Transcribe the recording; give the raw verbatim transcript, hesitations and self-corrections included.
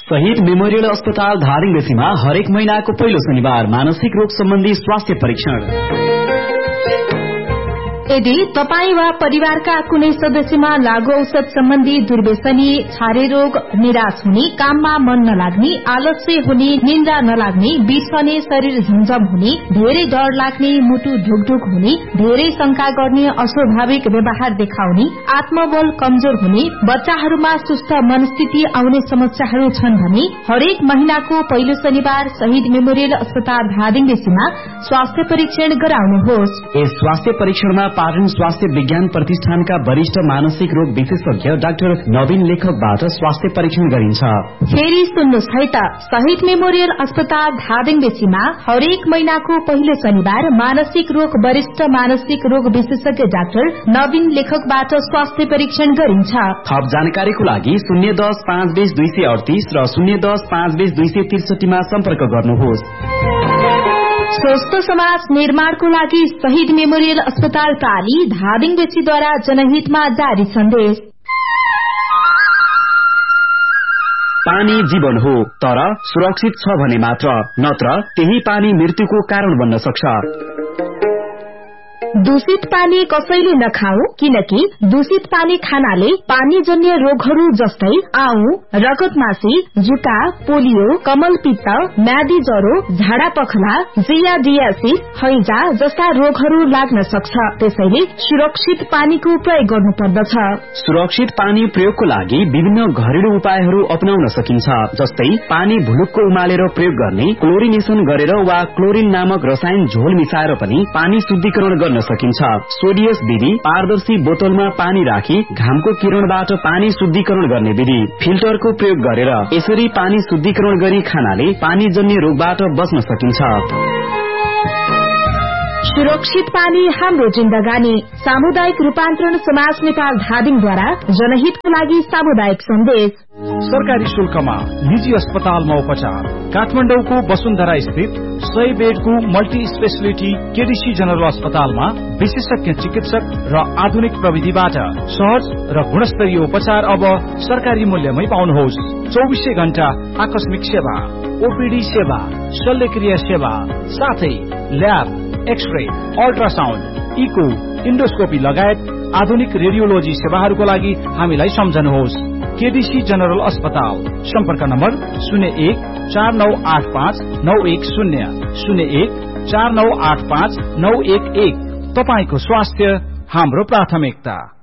शहीद मेमोरियल अस्पताल धादिङबेसीमा हरेक महीनाको पहिलो शनिबार मानसिक रोग सम्बन्धी स्वास्थ्य परीक्षण। यदि तपाई वा परिवारका कुनै सदस्यमा लागू औषध सम्बन्धी दुर्व्यसनी, छारे रोग, निराश हुने, काममा मन नलाग्ने, आलस्य हुने, निन्द्रा नलाग्ने, बिर्सने, शरीर झमझम हुने, धेरै डर लाग्ने, मुटु ढुकढुक हुने, धेरै शंका गर्ने, अस्वाभाविक व्यवहार देखाउने, आत्मबल कमजोर हुने, बच्चाहरूमा सुस्त मनस्थिति आउने समस्याहरू छन् भने हरेक महिनाको पहिलो शनिबार शहीद मेमोरियल अस्पताल धादिङबेसीमा स्वास्थ्य परीक्षण गराउनुहोस्। यस स्वास्थ्य परीक्षणमा पाटन स्वास्थ्य विज्ञान प्रतिष्ठानका वरिष्ठ मानसिक रोग विशेषज्ञ डाक्टर नवीन लेखकबाट स्वास्थ्य परीक्षण गरिन्छ। फेरि सुन्नुहोस् है त, शहीद मेमोरियल अस्पताल धादिङबेसीमा हरेक महिनाको पहिलो शनिबार मानसिक रोग वरिष्ठ मानसिक रोग विशेषज्ञ डाक्टर नवीन लेखकबाट स्वास्थ्य परीक्षण गरिन्छ। थप जानकारीको लागि शून्य दस पाँच बीस दुई सय अडतीस र शून्य दस पाँच बीस दुई सय त्रिसठीमा सम्पर्क गर्नुहोस्। स्वस्थ समाज निर्माणको लागि शहीद मेमोरियल अस्पताल प्राली धादिङबेसीद्वारा जनहितमा जारी सन्देश। पानी जीवन हो, तर सुरक्षित छ भने मात्र, नत्र त्यही पानी मृत्युको कारण बन्न सक्छ। दूषित पानी कसैले नखाऊ, किनकि दूषित पानी खानाले पानीजन्य रोगहरू जस्तै आउँ, रगतमासी, जुका, पोलियो, कमलपित्त, म्यादी ज्वरो, झाडा पखला, जियाडियासिस, हैजा जस्ता रोगहरू लाग्न सक्छ। त्यसैले सुरक्षित पानीको प्रयोग गर्नुपर्दछ। सुरक्षित पानी प्रयोगको लागि विभिन्न घरेलु उपायहरू अपनाउन सकिन्छ, जस्तै पानी भुलुक्क उमालेर प्रयोग गर्ने, क्लोरिनेसन गरेर वा क्लोरिन नामक रसायन झोल मिसाएर पनि पानी शुद्धिकरण गर्न सकिन्छ। सोडियस विधि, पारदर्शी बोतलमा पानी राखी घामको किरणबाट पानी शुद्धिकरण गर्ने विधि, फिल्टरको प्रयोग गरेर यसरी पानी शुद्धिकरण गरी खानाले पानीजन्य रोगबाट बच्न सकिन्छ। सुरक्षित पानी हाम्रो जिन्दगानी। सामुदायिक रूपान्तरण समाज नेपाल धादिङद्वारा जनहितको लागि सामुदायिक सन्देश। सरकारी शुल्कमा निजी अस्पतालमा उपचार। काठमाडौँको वसुन्धरा स्थित सय बेडको मल्टी स्पेशलिटी केडीसी जनरल अस्पतालमा विशेषज्ञ चिकित्सक र आधुनिक प्रविधिबाट सहज र गुणस्तरीय उपचार अब सरकारी मूल्यमै पाउनुहोस्। चौबिसै घण्टा आकस्मिक सेवा, ओपीडी सेवा, शल्यक्रिया सेवा, साथै lab, x-ray, ultrasound, eco, endoscopy लगायत आधुनिक रेडियोलोजी सेवाहरूको लागि हामीलाई सम्झनुहोस्। केडीसी जनरल अस्पताल। सम्पर्क नम्बर शून्य एक चार नौ आठ पाँच नौ एक शून्य शून्य एक चार नौ आठ पाँच नौ एक एक। तपाईको स्वास्थ्य हाम्रो प्राथमिकता।